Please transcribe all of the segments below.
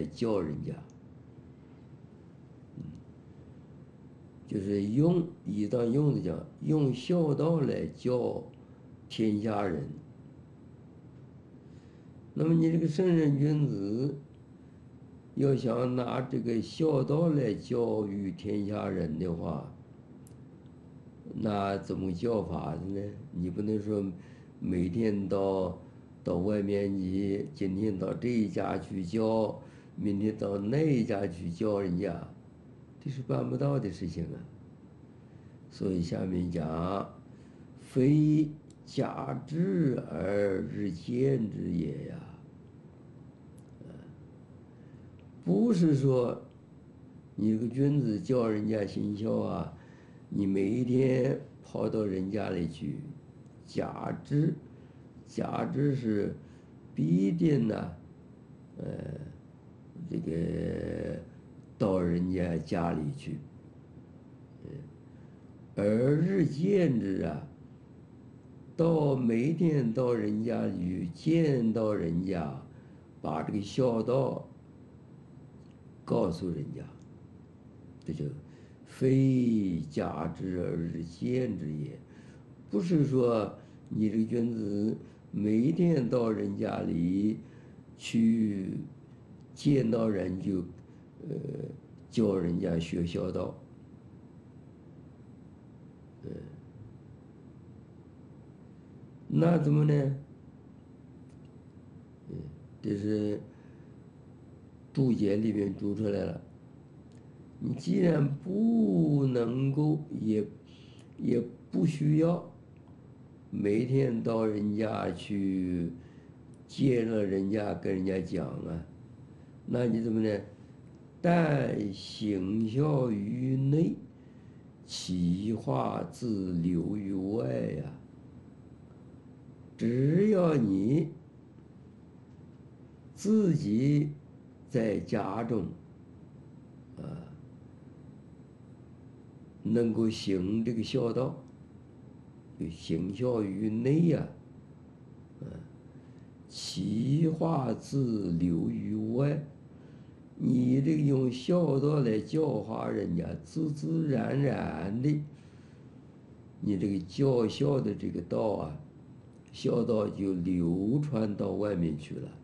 教人家，就是以当用的讲，用孝道来教天下人。那么你这个圣人君子，要想拿这个孝道来教育天下人的话，那怎么教法子呢？你不能说每天到外面去，今天到这一家去教，明天到那一家去教人家，这是办不到的事情啊。所以下面讲，非假之而日见之也呀。不是说你这个君子教人家行孝啊，你每一天跑到人家里去，假之，假之是必定呢，这个到人家家里去，而日见之啊，每天到人家去见到人家，把这个孝道告诉人家，这就非假之而日见之也。不是说你这个君子每一天到人家里去见到人就教人家学孝道，那怎么呢？这是注解里面注出来了。你既然不能够，也不需要每天到人家去见了人家跟人家讲啊，那你怎么呢？但行孝于内，其化自流于外呀。只要你自己在家中能够行这个孝道，就行孝于内呀，其化自流于外。你这个用孝道来教化人家，自自然然的，你这个教孝的这个道啊，孝道就流传到外面去了。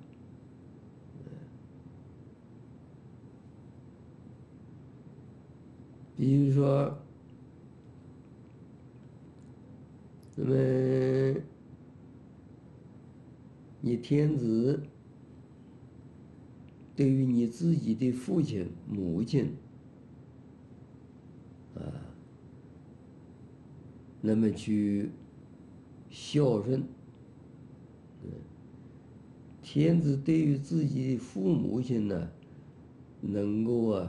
比如说，那么你天子对于你自己的父亲、母亲那么去孝顺，天子对于自己的父母亲呢，能够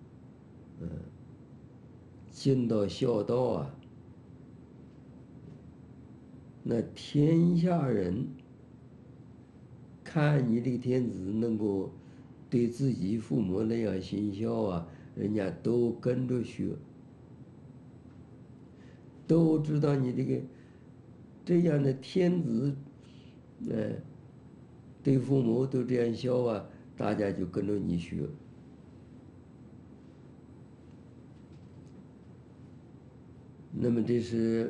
尽到孝道啊，那天下人看你这个天子能够对自己父母那样行孝啊，人家都跟着学，都知道你这样的天子，对父母都这样孝啊，大家就跟着你学。那么这是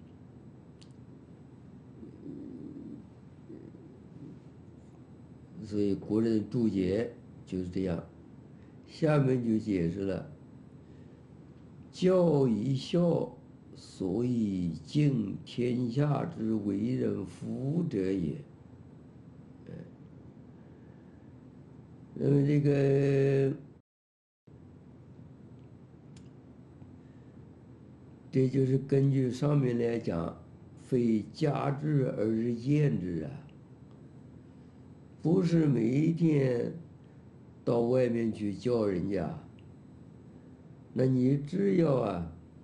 所以国人注解就是这样，下面就解释了：教以孝，所以敬天下之为人夫者也。那么这就是根据上面来讲，非假之而日见之啊，不是每一天到外面去教人家，那你只要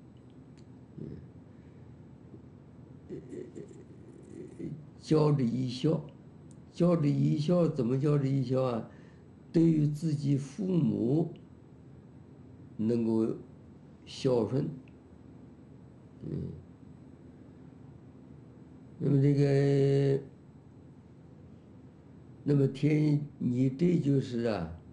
教之以孝，教之以孝怎么教之以孝啊？对于自己父母能够孝顺，那么那么你这就是